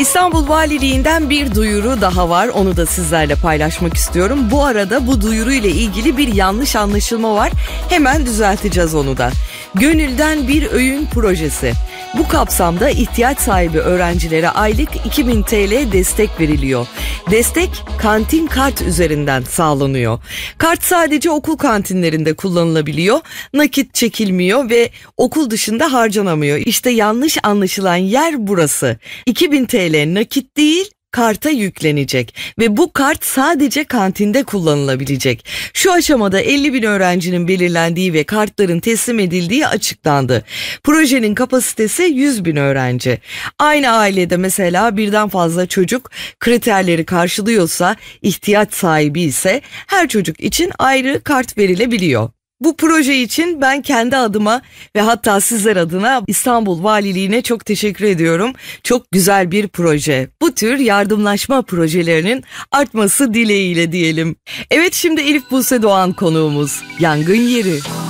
İstanbul Valiliğinden bir duyuru daha var. Onu da sizlerle paylaşmak istiyorum. Bu arada bu duyuruyla ilgili bir yanlış anlaşılma var. Hemen düzelteceğiz onu da. Gönülden bir öğün projesi. Bu kapsamda ihtiyaç sahibi öğrencilere aylık 2000 TL destek veriliyor. Destek kantin kart üzerinden sağlanıyor. Kart sadece okul kantinlerinde kullanılabiliyor. Nakit çekilmiyor ve okul dışında harcanamıyor. İşte yanlış anlaşılan yer burası. 2000 TL nakit değil, karta yüklenecek ve bu kart sadece kantinde kullanılabilecek. Şu aşamada 50.000 öğrencinin belirlendiği ve kartların teslim edildiği açıklandı. Projenin kapasitesi 100.000 öğrenci. Aynı ailede mesela birden fazla çocuk kriterleri karşılıyorsa, ihtiyaç sahibi ise her çocuk için ayrı kart verilebiliyor. Bu proje için ben kendi adıma ve hatta sizler adına İstanbul Valiliğine çok teşekkür ediyorum. Çok güzel bir proje. Bu tür yardımlaşma projelerinin artması dileğiyle diyelim. Evet, şimdi Elif Buse Doğan konuğumuz. Yangın yeri.